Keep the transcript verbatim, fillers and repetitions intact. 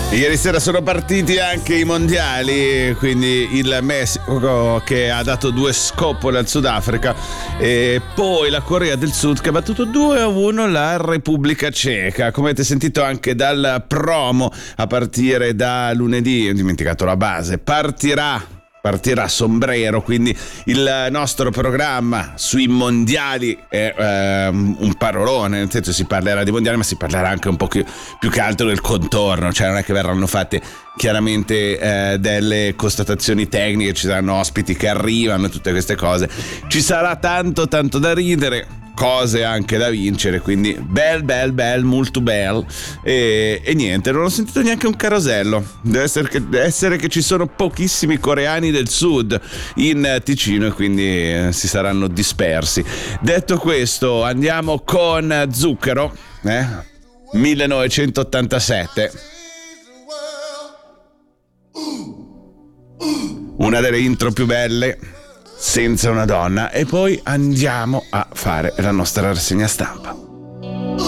Ieri sera sono partiti anche i mondiali, quindi il Messico che ha dato due scoppole al Sudafrica e poi la Corea del Sud che ha battuto due a uno la Repubblica Ceca. Come avete sentito anche dal promo, a partire da lunedì, ho dimenticato la base, partirà Partirà Sombrero, quindi il nostro programma sui mondiali è ehm, un parolone, nel senso si parlerà di mondiali ma si parlerà anche un po' più, più che altro del contorno, cioè non è che verranno fatte chiaramente eh, delle constatazioni tecniche, ci saranno ospiti che arrivano, tutte queste cose, ci sarà tanto tanto da ridere, cose anche da vincere, quindi bel bel bel molto bel e, e niente, non ho sentito neanche un carosello, deve essere, che, deve essere che ci sono pochissimi coreani del sud in Ticino e quindi eh, si saranno dispersi. Detto questo, andiamo con Zucchero, eh? millenovecentottantasette, una delle intro più belle, Senza una donna, e poi andiamo a fare la nostra rassegna stampa.